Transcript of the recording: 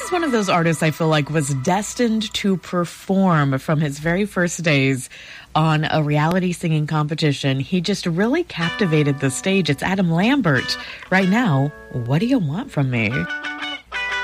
is one of those artists I feel like was destined to perform from his very first days on a reality singing competition. He just really captivated the stage. It's Adam Lambert. Right now, What Do You Want From Me?